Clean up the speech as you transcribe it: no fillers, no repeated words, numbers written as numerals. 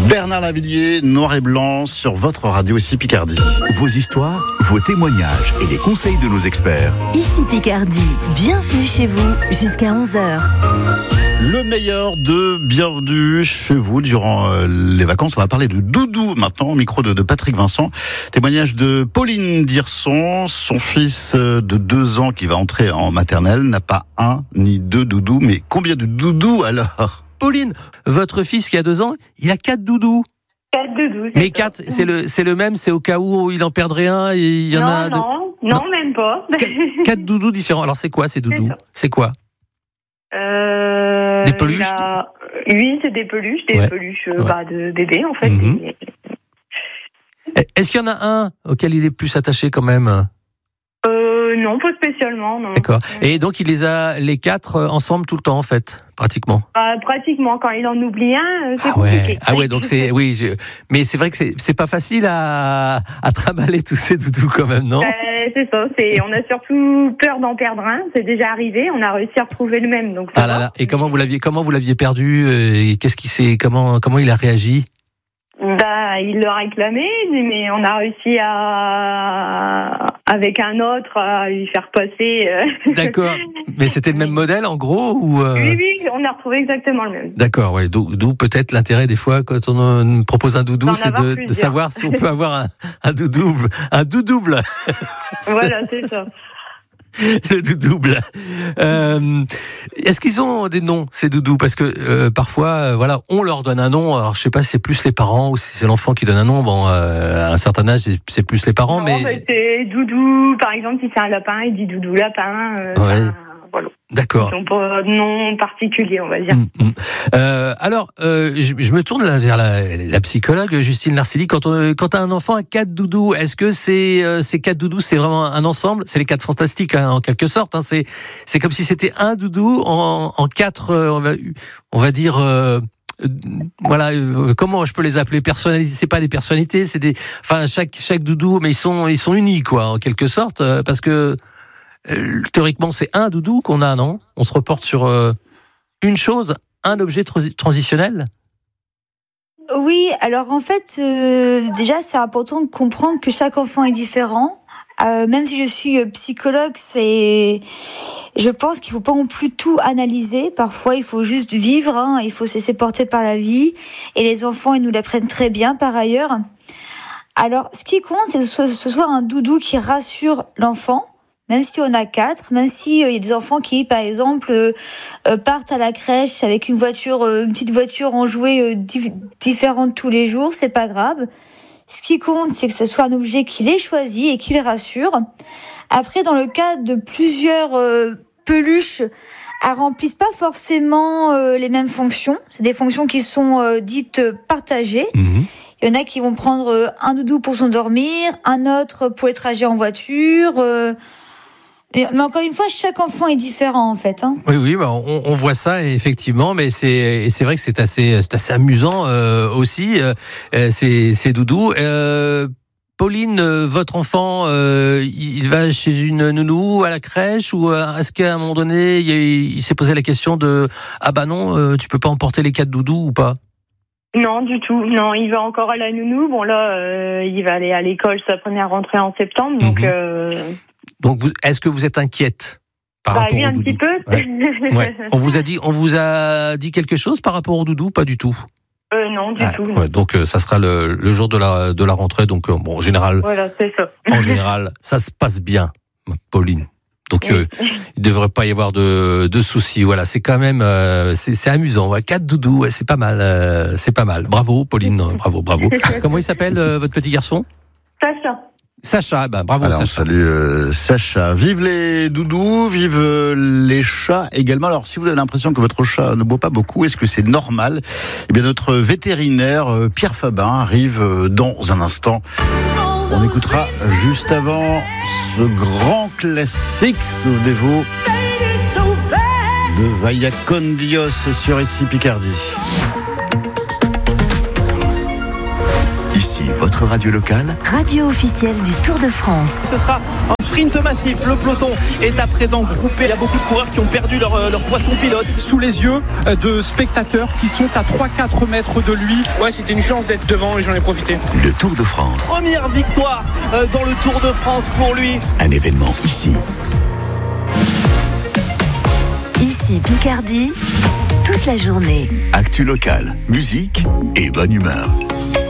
Bernard Lavilliers, Noir et Blanc, sur votre radio ici Picardie. Vos histoires, vos témoignages et les conseils de nos experts. Ici Picardie, bienvenue chez vous jusqu'à 11h. Le meilleur de bienvenue chez vous durant les vacances. On va parler de doudou maintenant, au micro de Patrick Vincent. Témoignage de Pauline Dirson, son fils de 2 ans qui va entrer en maternelle n'a pas 1 ni 2 doudous, mais combien de doudous alors ? Pauline, votre fils qui a 2 ans, il a 4 doudous. 4 doudous. Mais 4, c'est le même, c'est au cas où il en perdrait un, il y en a deux. Non, même pas. 4 doudous différents. Alors c'est quoi ces doudous ? C'est quoi ? Des peluches ? Oui, c'est des peluches, peluches de bébé en fait. Mm-hmm. Est-ce qu'il y en a un auquel il est plus attaché quand même ? Non, pas spécialement. Non. D'accord. Et donc il les a les 4 ensemble tout le temps en fait, pratiquement. Pratiquement. Quand il en oublie un, c'est compliqué. Ah ouais, donc c'est mais c'est vrai que c'est pas facile à trimballer tous ces doudous quand même, non ? C'est ça. On a surtout peur d'en perdre un. C'est déjà arrivé. On a réussi à retrouver le même. Donc ça va. Et comment vous l'aviez perdu ? Et qu'est-ce qui s'est comment il a réagi ? Il l'a réclamé, mais on a réussi avec un autre à lui faire passer. D'accord. Mais c'était le même modèle en gros ou Oui, on a retrouvé exactement le même. D'accord, ouais. D'où peut-être l'intérêt des fois quand on propose un doudou, c'est de savoir si on peut avoir un doudouble. Un doudouble. Voilà, c'est ça. Le doudouble. Est-ce qu'ils ont des noms, ces doudous ? Parce que parfois, on leur donne un nom. Alors, je sais pas si c'est plus les parents ou si c'est l'enfant qui donne un nom. Bon, à un certain âge, c'est plus les parents. Non, mais c'est doudou. Par exemple, si c'est un lapin, il dit doudou lapin. Ouais. Voilà. D'accord. Ils n'ont pas de nom particulier, on va dire. Alors, je me tourne vers la psychologue Justine Larcilly. Quand un enfant a 4 doudous, est-ce que ces 4 doudous, c'est vraiment un ensemble ? C'est les 4 fantastiques, hein, en quelque sorte. Hein. C'est comme si c'était un doudou en 4, on va dire... comment je peux les appeler ? Personnalisés, c'est pas des personnalités, c'est des... Enfin, chaque doudou, mais ils sont uniques, quoi, en quelque sorte, parce que... théoriquement, c'est un doudou qu'on a, non ? On se reporte sur une chose, un objet transitionnel ? Oui, alors en fait, déjà, c'est important de comprendre que chaque enfant est différent. Même si je suis psychologue, je pense qu'il faut pas non plus tout analyser. Parfois, il faut juste vivre, il faut se laisser porter par la vie. Et les enfants, ils nous l'apprennent très bien par ailleurs. Alors, ce qui compte, c'est que ce soit un doudou qui rassure l'enfant. Même si on a 4, même s'il y a des enfants qui, par exemple, partent à la crèche avec une petite voiture en jouet différente tous les jours, c'est pas grave. Ce qui compte, c'est que ce soit un objet qui les choisit et qui les rassure. Après, dans le cas de plusieurs peluches, elles remplissent pas forcément les mêmes fonctions. C'est des fonctions qui sont dites partagées. Mmh. Il y en a qui vont prendre un doudou pour s'endormir, un autre pour les trajets en voiture. Mais encore une fois, chaque enfant est différent en fait. Hein. Oui, on voit ça effectivement, mais c'est vrai que c'est assez amusant aussi ces doudous. Pauline, votre enfant, il va chez une nounou à la crèche ou est-ce qu'à un moment donné il s'est posé la question de non, tu peux pas emporter les 4 doudous ou pas ? Non, du tout. Non, il va encore à la nounou. Bon là, il va aller à l'école, sa première rentrée en septembre, donc. Donc, est-ce que vous êtes inquiète par rapport au doudou ? Un petit peu. Ouais. On vous a dit quelque chose par rapport au doudou ? Pas du tout. Non, du tout. Ouais, donc ça sera le jour de la rentrée. Donc en général. Voilà, c'est ça. En général, ça se passe bien, Pauline. Donc il ne devrait pas y avoir de soucis. Voilà, c'est quand même c'est amusant. 4 doudous, c'est pas mal. C'est pas mal. Bravo, Pauline. Bravo. Comment il s'appelle votre petit garçon ? Sacha, bravo. Alors, Sacha. Salut Sacha. Vive les doudous, vive les chats également. Alors, si vous avez l'impression que votre chat ne boit pas beaucoup, est-ce que c'est normal ? Eh bien, notre vétérinaire Pierre Fabin arrive dans un instant. On écoutera juste avant ce grand classique, souvenez-vous, de Vaya con Dios sur ici Picardie. Ici, votre radio locale. Radio officielle du Tour de France. Ce sera en sprint massif. Le peloton est à présent groupé. Il y a beaucoup de coureurs qui ont perdu leur poisson pilote. Sous les yeux de spectateurs qui sont à 3-4 mètres de lui. Ouais, c'était une chance d'être devant et j'en ai profité. Le Tour de France. Première victoire dans le Tour de France pour lui. Un événement ici. Ici Picardie, toute la journée. Actu locale, musique et bonne humeur.